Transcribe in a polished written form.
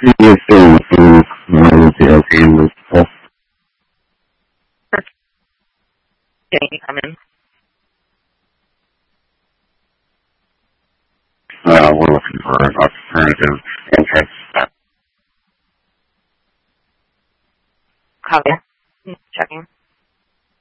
Yes, sir. Would be okay with that. Can you come in? We're looking for an alternative entrance. Copy. Checking.